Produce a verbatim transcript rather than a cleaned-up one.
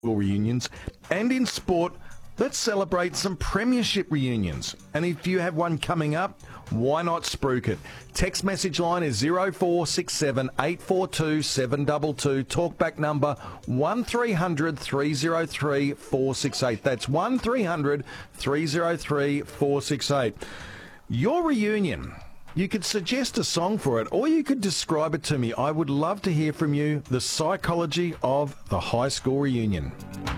school reunions. And in sport, let's celebrate some premiership reunions. And if you have one coming up, why not spruik it? Text message line is zero four six seven eight four two seven two two. Talkback number one three hundred three oh three four six eight. That's one three hundred three oh three four six eight. Your reunion. You could suggest a song for it, or you could describe it to me. I would love to hear from you. The psychology of the high school reunion.